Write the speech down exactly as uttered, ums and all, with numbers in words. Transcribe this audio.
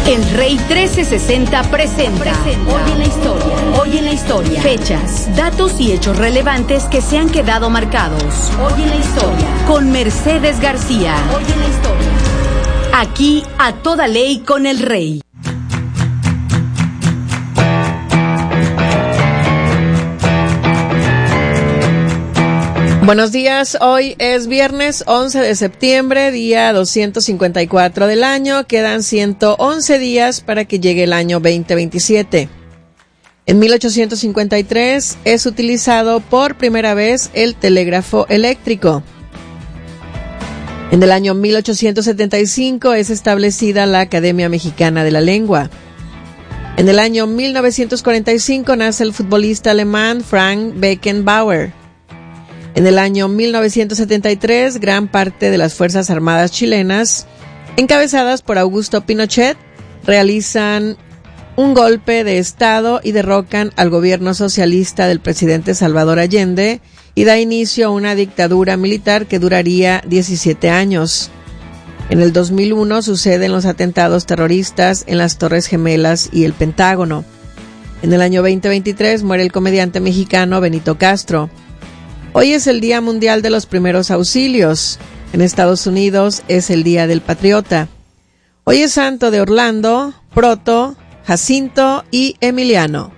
El Rey trece sesenta presenta, presenta Hoy en la Historia. Hoy en la Historia. Fechas, datos y hechos relevantes que se han quedado marcados. Hoy en la Historia. Con Mercedes García. Hoy en la Historia. Aquí a toda ley con el Rey. Buenos días, hoy es viernes once de septiembre, día doscientos cincuenta y cuatro del año, quedan ciento once días para que llegue el año veinte veintisiete. En mil ochocientos cincuenta y tres es utilizado por primera vez el telégrafo eléctrico. En el año mil ochocientos setenta y cinco es establecida la Academia Mexicana de la Lengua. En el año mil novecientos cuarenta y cinco nace el futbolista alemán Franz Beckenbauer. En el año mil novecientos setenta y tres, gran parte de las Fuerzas Armadas chilenas, encabezadas por Augusto Pinochet, realizan un golpe de Estado y derrocan al gobierno socialista del presidente Salvador Allende y da inicio a una dictadura militar que duraría diecisiete años. En el dos mil uno suceden los atentados terroristas en las Torres Gemelas y el Pentágono. En el año veinte veintitrés muere el comediante mexicano Benito Castro. Hoy es el Día Mundial de los Primeros Auxilios. En Estados Unidos es el Día del Patriota. Hoy es santo de Orlando, Proto, Jacinto y Emiliano.